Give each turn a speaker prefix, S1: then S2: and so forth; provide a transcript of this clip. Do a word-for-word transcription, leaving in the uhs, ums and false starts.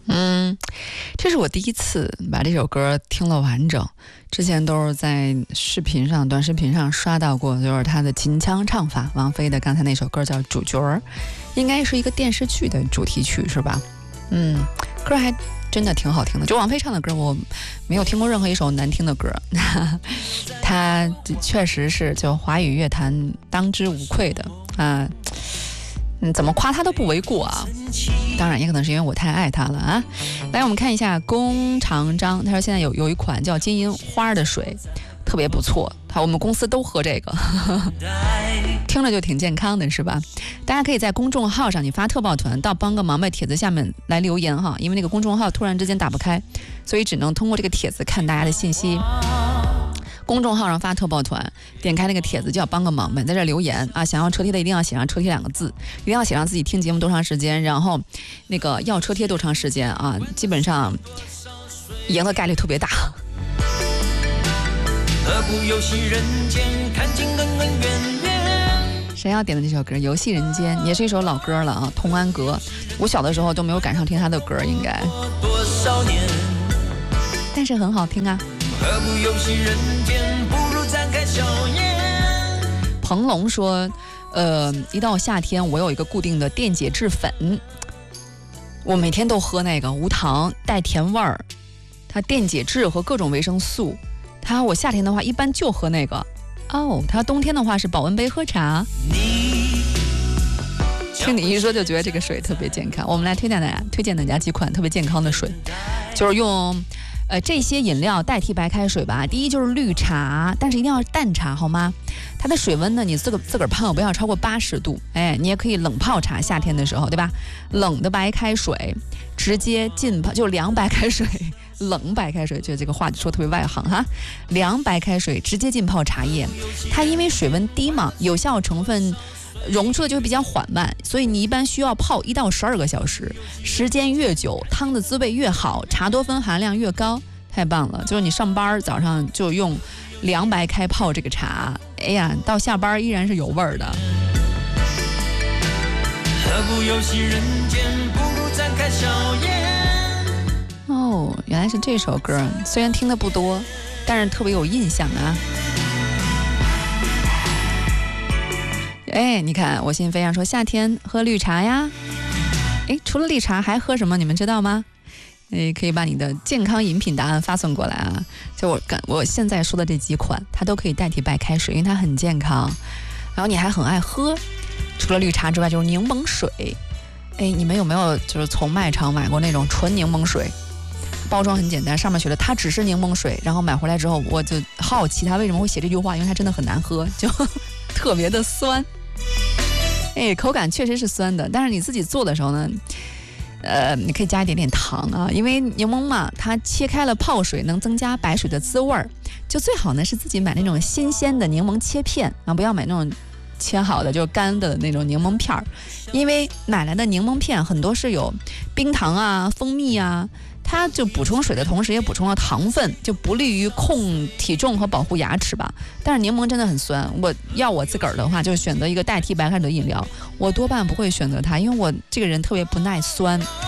S1: 嗯，这是我第一次把这首歌听了完整，之前都是在视频上、短视频上刷到过，就是他的秦腔唱法。王菲的刚才那首歌叫《主角》，应该是一个电视剧的主题曲，是吧？嗯，歌还真的挺好听的。就王菲唱的歌，我没有听过任何一首难听的歌，她确实是就华语乐坛当之无愧的啊。嗯，怎么夸他都不为过啊！当然也可能是因为我太爱他了啊。来，我们看一下龚长章，他说现在有有一款叫金银花的水，特别不错。他我们公司都喝这个，呵呵听着就挺健康的，是吧？大家可以在公众号上，你发特报团到帮个忙呗帖子下面来留言哈，因为那个公众号突然之间打不开，所以只能通过这个帖子看大家的信息。公众号上发特报团，点开那个帖子就要帮个忙呗，在这留言啊，想要车贴的一定要写上车贴两个字，一定要写上自己听节目多长时间，然后那个要车贴多长时间啊，基本上赢的概率特别大。何不游戏人间，看尽恩恩怨怨。谁要点的这首歌《游戏人间》也是一首老歌了啊，童安格，我小的时候都没有赶上听他的歌，应该多少年，但是很好听啊。何不游戏人间，不如展开笑颜。彭龙说呃，一到夏天我有一个固定的电解质粉，我每天都喝那个，无糖带甜味儿，它电解质和各种维生素。他我夏天的话一般就喝那个哦，他冬天的话是保温杯喝茶。听你一说就觉得这个水特别健康，我们来推荐大家推荐大家几款特别健康的水，就是用呃，这些饮料代替白开水吧。第一就是绿茶，但是一定要是淡茶，好吗？它的水温呢，你自个自个儿泡不要超过八十度。哎，你也可以冷泡茶，夏天的时候，对吧？冷的白开水直接浸泡，就凉白开水，冷白开水，就这个话说特别外行哈。凉白开水直接浸泡茶叶，它因为水温低嘛，有效成分溶出的就会比较缓慢，所以你一般需要泡一到十二个小时，时间越久，汤的滋味越好，茶多酚含量越高，太棒了！就是你上班早上就用凉白开泡这个茶，哎呀，到下班依然是有味儿的。何不游戏人间，不如展开笑颜。哦，原来是这首歌，虽然听的不多，但是特别有印象啊。哎，你看我心飞扬说夏天喝绿茶呀。哎，除了绿茶还喝什么？你们知道吗？哎，可以把你的健康饮品答案发送过来啊！就我我现在说的这几款，它都可以代替白开水，因为它很健康。然后你还很爱喝，除了绿茶之外就是柠檬水。哎，你们有没有就是从卖场买过那种纯柠檬水？包装很简单，上面写的它只是柠檬水，然后买回来之后我就好奇它为什么会写这句话，因为它真的很难喝，就特别的酸。哎，口感确实是酸的，但是你自己做的时候呢，呃，你可以加一点点糖啊，因为柠檬嘛，它切开了泡水能增加白水的滋味儿，就最好呢是自己买那种新鲜的柠檬切片啊，不要买那种切好的就干的那种柠檬片儿，因为买来的柠檬片很多是有冰糖啊、蜂蜜啊。它就补充水的同时也补充了糖分，就不利于控体重和保护牙齿吧。但是柠檬真的很酸，我要我自个儿的话就选择一个代替白开水的饮料，我多半不会选择它，因为我这个人特别不耐酸。